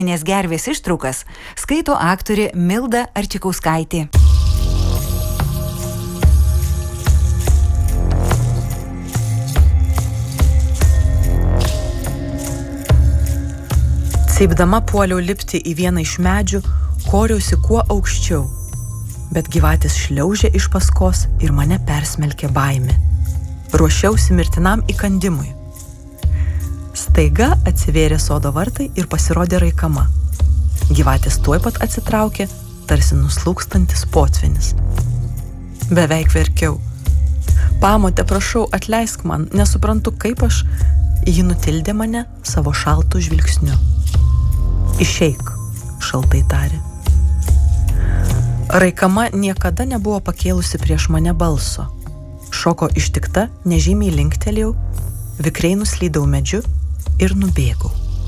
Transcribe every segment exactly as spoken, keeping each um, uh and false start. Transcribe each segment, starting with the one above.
Nes gervės ištraukas skaito aktorė Milda Arčikauskaitė. Cypdama puoliau lipti į vieną iš medžių, koriausi kuo aukščiau, bet gyvatės šliaužė iš paskos ir mane persmelkė baimė. Ruošiausi mirtinam įkandimui. Staiga atsivėrė sodo vartai ir pasirodė Raikama. Gyvatės tuoj pat atsitraukė, tarsi nuslūkstantis potvynis. Beveik verkiau. Pamote, prašau, atleisk man, nesuprantu, kaip aš... Ji nutildė mane savo šaltų žvilgsniu. Išeik, šaltai tarė. Raikama niekada nebuvo pakėlusi prieš mane balso. Šoko ištikta, nežymiai linktelėjau, vikriai nuslydau medžiu ir nubėgau.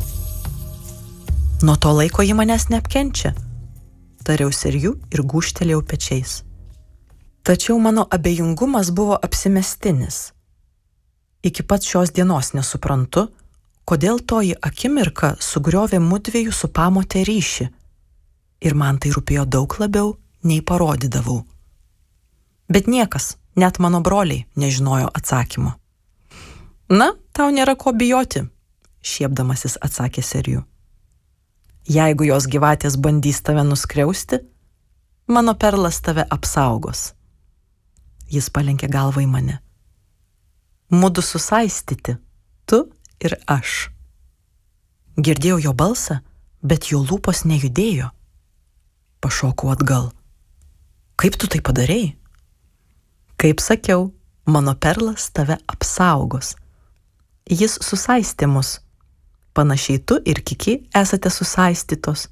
Nuo to laiko ji manęs neapkenčia, tariau Serju ir gūžtelėjau pečiais. Tačiau mano abejingumas buvo apsimestinis. Iki pat šios dienos nesuprantu, kodėl toji akimirka sugriovė mudviejų su pamote ryšį. Ir man tai rūpėjo daug labiau, nei parodydavau. Bet niekas, net mano broliai, nežinojo atsakymo. Na, tau nėra ko bijoti, šiepdamasis atsakė Serju. Jeigu jos gyvatės bandys tave nuskriausti, mano perlas tave apsaugos. Jis palenkė galvą į mane. Mudu susaistyti, tu ir aš. Girdėjau jo balsą, bet jo lūpos nejudėjo. Pašokau atgal. Kaip tu tai padarei? Kaip sakiau, mano perlas tave apsaugos. Jis susaistė mus. Panašiai tu ir Kiki esate susaistytos.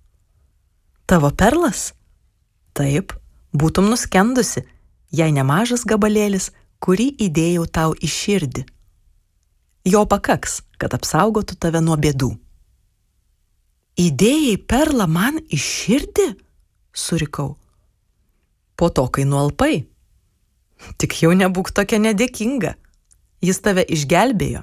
Tavo perlas? Taip, būtum nuskendusi, jei nemažas gabalėlis, kurį įdėjau tau į širdį. Jo pakaks, kad apsaugotų tave nuo bėdų. Įdėjai perlą man į širdį? Surikau. Po to, kai nualpai. Tik jau nebūk tokia nedėkinga. Jis tave išgelbėjo.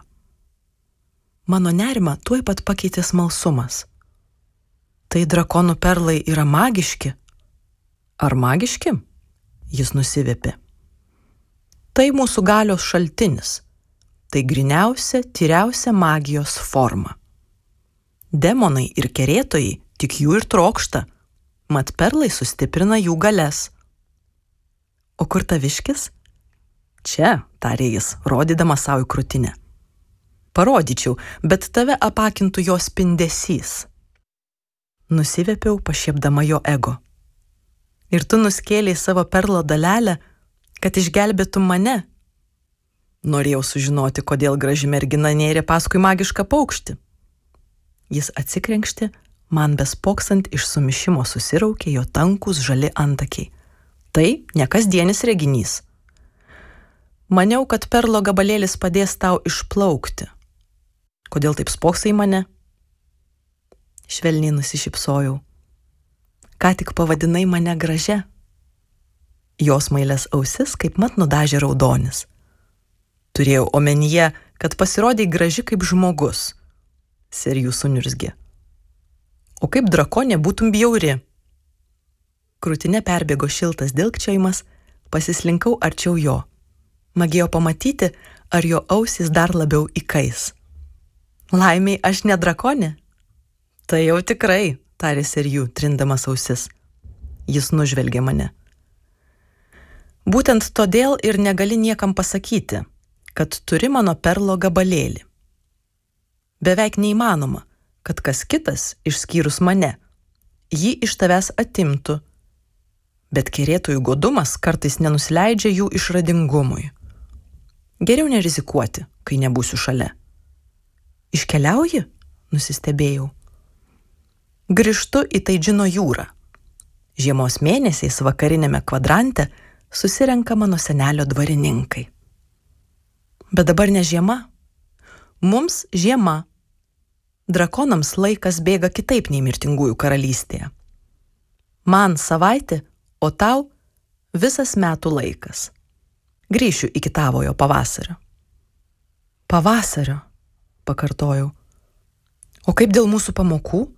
Mano nerimą tuoj pat pakeitė smalsumas. Tai drakonų perlai yra magiški? Ar magiški? Jis nusivėpė. Tai mūsų galios šaltinis. Tai griniausia, tyriausia magijos forma. Demonai ir kerėtojai tik jų ir trokšta, mat perlai sustiprina jų galias. O kur taviškis? Čia, tarė jis, rodydamas savo į krūtinę. Parodyčiau, bet tave apakintų jo spindesys. Nusivėpiau, pašiepdama jo ego. Ir tu nuskėlei savo perlo dalelę, kad išgelbėtum mane. Norėjau sužinoti, kodėl graži mergina nėrė paskui magišką paukštį. Jis atsikrenkštė, man bespoksant iš sumišimo susiraukė jo tankus žali antakiai. Tai nekasdienis reginys. Maniau, kad perlo gabalėlis padės tau išplaukti. Kodėl taip spoksai mane? Švelniai nusišypsojau. Ką tik pavadinai mane gražia? Jos mailias ausis kaip mat nudažė raudonis. Turėjau omenyje, kad pasirodei graži kaip žmogus. Serju suniurzgė. O kaip drakonė būtum bjauri? Krūtinė perbėgo šiltas dilgčiojimas, pasislinkau arčiau jo. Magėjo pamatyti, ar jo ausys dar labiau įkais. Laimiai, aš ne drakonė? Tai jau tikrai, tarė Serju, trindamas ausis. Jis nužvelgė mane. Būtent todėl ir negali niekam pasakyti, kad turi mano perlo gabalėlį. Beveik neįmanoma, kad kas kitas, išskyrus mane, jį iš tavęs atimtų, bet kerėtojų godumas kartais nenusileidžia jų išradingumui. Geriau nerizikuoti, kai nebūsiu šalia. Iškeliauji? Nusistebėjau. Grįžtu į Taidžino jūrą. Žiemos mėnesiais vakarinėme kvadrante susirenka mano senelio dvarininkai. Bet dabar ne žiema. Mums žiema. Drakonams laikas bėga kitaip nei mirtingųjų karalystėje. Man savaitė, o tau visas metų laikas. Grįšiu iki tavojo pavasario. Pavasario, pakartojau. O kaip dėl mūsų pamokų?